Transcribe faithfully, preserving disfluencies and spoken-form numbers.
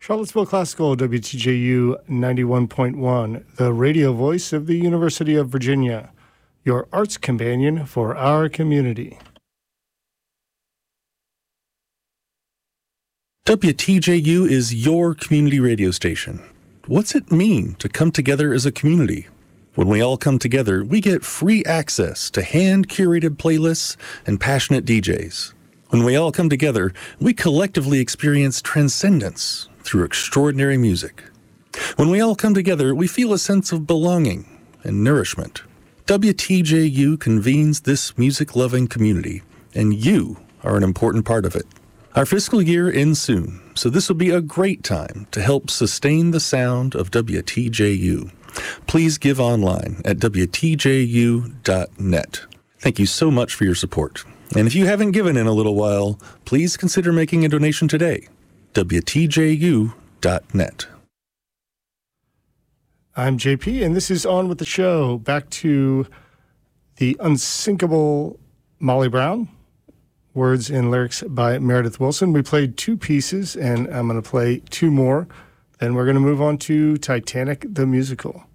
Charlottesville Classical, W T J U ninety-one point one, the radio voice of the University of Virginia, your arts companion for our community. W T J U is your community radio station. What's it mean to come together as a community? When we all come together, we get free access to hand-curated playlists and passionate D Js. When we all come together, we collectively experience transcendence through extraordinary music. When we all come together, we feel a sense of belonging and nourishment. W T J U convenes this music-loving community, and you are an important part of it. Our fiscal year ends soon, so this will be a great time to help sustain the sound of W T J U. Please give online at W T J U dot net. Thank you so much for your support. And if you haven't given in a little while, please consider making a donation today. W T J U dot net. I'm J P, and this is On With the Show. Back to the unsinkable Molly Brown. Words and lyrics by Meredith Willson. We played two pieces, and I'm going to play two more. Then we're going to move on to Titanic the Musical.